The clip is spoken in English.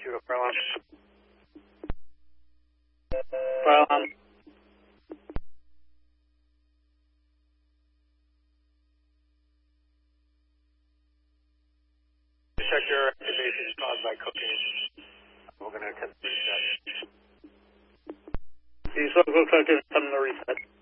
Judo Pylon. Pylon. Check your activation caused by cooking. We're going to attempt to reset. These folks looks like it's time to reset.